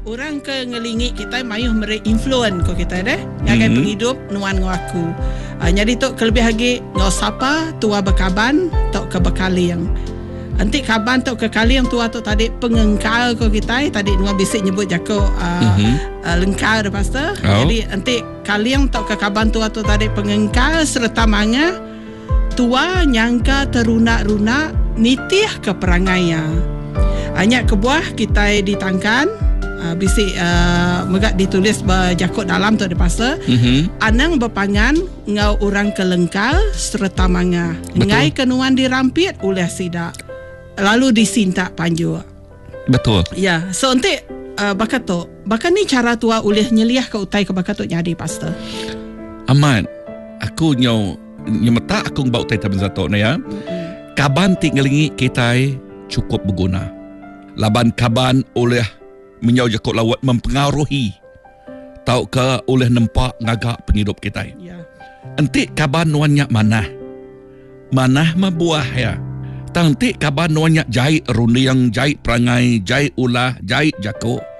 orang ke ngelingi kita mayuh mere influence ko kita deh ngagai penghidup nuan ngaku. Jadi tok kelebih lagi ngau sapa tua bekaban tok ke bekaliang. Nanti kaban tok ke kaliang tua tok tadi pengengkal ko kita tadi nuan bisik nyebut jako lengkal dah pastor. Jadi nanti kaliang tok ke kaban tua tok tadi pengengkal serta manga tua nyangka teruna-runa nitih ke perangainya. Hanya kebuah kita ditangkan bisik megak ditulis berjakut dalam tu ada pasal anang berpangan ngau orang kelengkal serta manga ngai kenuan dirampit oleh sidak lalu disinta panju. Betul. Ya, so nanti bakato ni cara tua oleh nyeliah ke utai ke bakato jadi pastor. Aman. Aku nyemeta aku bau utai taben zato na ya. Kaban ti ngelingi kita cukup berguna. Laban kaban oleh menyau jakut lawat mempengaruhi tau ke oleh nampak ngagak penghidup kita. Ya. Entik kaban nuannya manah membuah ya. Tantik kaban nuannya jahit runding, jahit perangai, jahit ulah, jahit jakut.